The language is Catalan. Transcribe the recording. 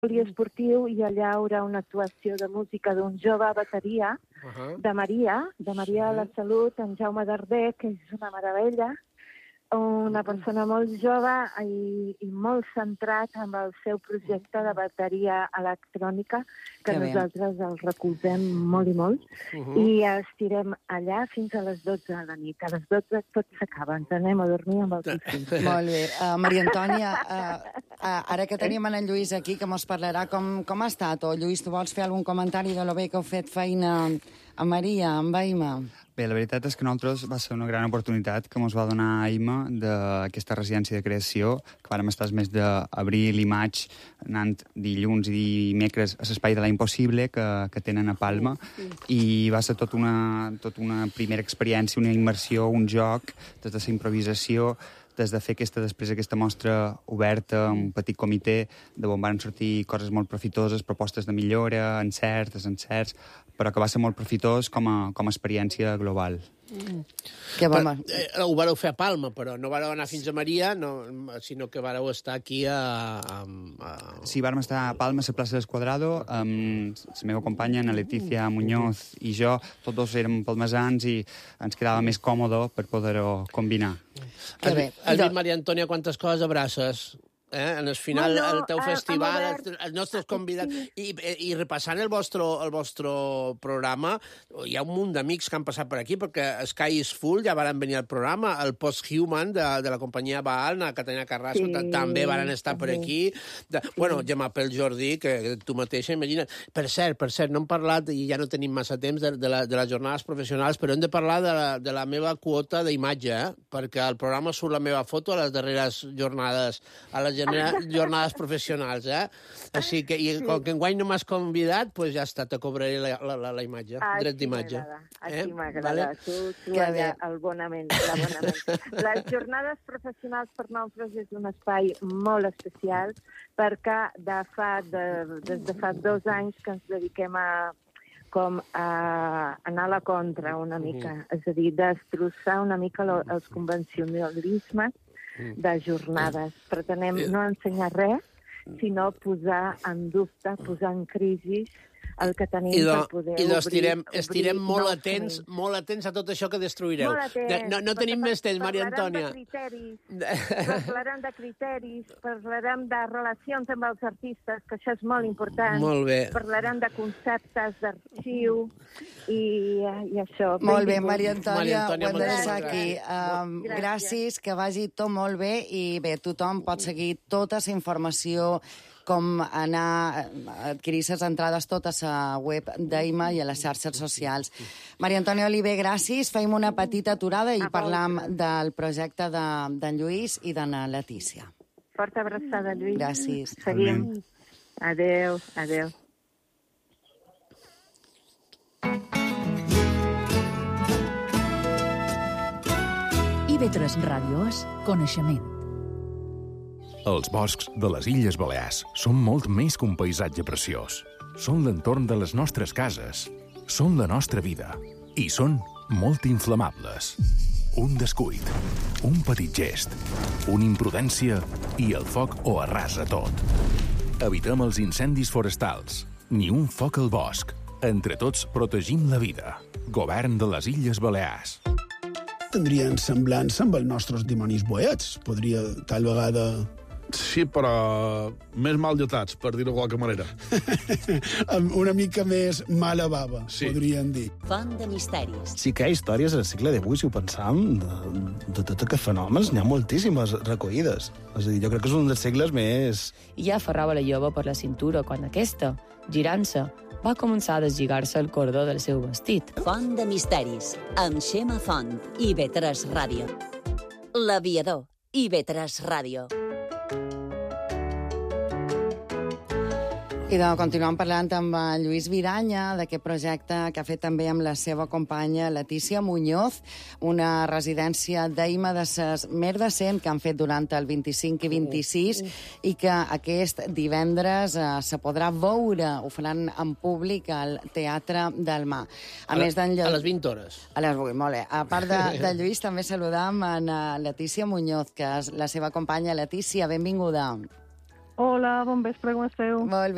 poliesportiu i allà hi haurà una actuació de música d'un jove bateria de Maria de la Salut, en Jaume Darder, que és una meravella, una persona molt jove i molt centrat amb el seu projecte de bateria electrònica, que nosaltres el recolzem molt i molt, i estirem allà fins a les 12 de la nit. A les 12 tot s'acaba, ens anem a dormir amb el piscín. Molt bé. Maria Antònia, ara que tenim en Lluís aquí, que mos parlarà com ha estat, o Lluís, tu vols fer algun comentari de lo bé que heu fet feina a Maria, amb Aima? Bé, la veritat és que nosaltres va ser una gran oportunitat que ens va donar Aima d'aquesta residència de creació, que vàrem estar el mes d'abril i maig anant dilluns i dimecres a l'espai de la Impossible que tenen a Palma, i va ser tot una primera experiència, una immersió, un joc, des de la improvisació, des de fer després aquesta mostra oberta, un petit comitè, de on van sortir coses molt profitoses, propostes de millora, encerts, desencerts, però que va ser molt profitós com a experiència global. Ho vareu fer a Palma, però no vareu anar fins a Maria, sinó que vareu estar aquí Sí, vàrem estar a Palma, a la plaça del Quadrado, amb la meva companya, Ana Letícia Muñoz, i jo, tots dos érem palmesans i ens quedava més còmode per poder-ho combinar. Has dit, Maria Antònia, quantes coses abraces? En el final, el teu festival, els nostres convidats, i repassant el vostre programa, hi ha un munt d'amics que han passat per aquí, perquè Sky is Full ja van venir al programa, el Post-Human de la companyia Baal, la Catalina Carrasco, també van estar per aquí. Bueno, Gemma Pel Jordi, que tu mateixa, imagina't. Per cert, no hem parlat, i ja no tenim massa temps, de les jornades professionals, però hem de parlar de la meva quota d'imatge, perquè al programa surt la meva foto a les darreres jornades, a les jornades professionals, Així que, com que enguany no m'has convidat, doncs ja està, te cobraré la imatge, dret d'imatge. Així m'agrada, tu allà, el bonament, la bonament. Les jornades professionals per nosaltres és un espai molt especial, perquè des de fa 2 anys que ens dediquem a anar a la contra una mica, és a dir, destrossar una mica els convencionalismes de jornades. Pretenem no ensenyar res, sinó posar en dubte, posar en crisi el que tenim per poder obrir. I estirem molt atents a tot això que destruireu. No tenim més temps, Maria Antònia. Parlarem de criteris, parlarem de relacions amb els artistes, que això és molt important. Molt bé. Parlarem de conceptes d'arxiu i això. Molt bé, Maria Antònia, ho hem de deixar aquí. Gràcies, que vagi tot molt bé, i bé, tothom pot seguir tota la informació, com anar a adquirir les entrades totes a la web d'Aima i a les xarxes socials. Maria Antònia Oliver, gràcies. Feim una petita aturada i parlam del projecte d'en Lluís i de la Letícia. Forta abraçada, Lluís. Gràcies. Seguim. Adéu. IB3 Ràdio és coneixement. Els boscs de les Illes Balears són molt més que un paisatge preciós. Són l'entorn de les nostres cases, són la nostra vida i són molt inflamables. Un descuit, un petit gest, una imprudència i el foc ho arrasa tot. Evitem els incendis forestals, ni un foc al bosc. Entre tots protegim la vida. Govern de les Illes Balears. Tindrien semblança amb els nostres dimonis boets. Podria, tal vegada... Sí, però més mal dotats, per dir-ho de qualque manera. Una mica més mala bava, podríem dir. Font de misteris. Sí que hi ha històries al segle XVIII, si ho pensam, de tots aquests fenòmens, n'hi ha moltíssimes recollides. És a dir, jo crec que és un dels segles més... I ja aferrava la jove per la cintura quan aquesta, girant-se, va començar a deslligar-se el cordó del seu vestit. Font de misteris, amb Xema Font, IB3 Ràdio. L'aviador, IB3 Ràdio. I doncs continuem parlant amb Lluís Vidanya d'aquest projecte que ha fet també amb la seva companya Letícia Muñoz, una residència d'Aima de ses més de 100 que han fet durant el 25 i 26 i que aquest divendres se podrà veure, ho faran en públic al Teatre del Mar. A les 20 hores. A les 8, molt bé. A part de Lluís, també saludam a Letícia Muñoz, que és la seva companya. Letícia, benvinguda. Hola, bon vespre, com esteu? Molt bé.